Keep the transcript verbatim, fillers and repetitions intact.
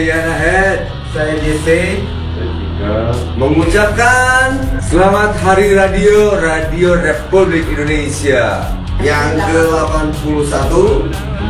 Yana Head, saya J C mengucapkan selamat Hari Radio, Radio Republik Indonesia yang ke delapan puluh satu.